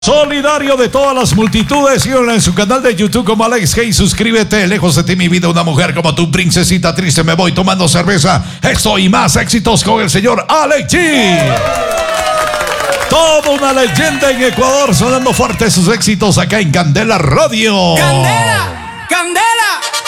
Solidario de todas las multitudes, síganlo en su canal de YouTube como Alex Hey, suscríbete. Lejos de ti mi vida, una mujer como tu princesita triste, me voy tomando cerveza. Esto y más éxitos con el señor Alex G. Toda una leyenda en Ecuador, sonando fuerte sus éxitos acá en Candela Radio. ¡Candela! ¡Candela!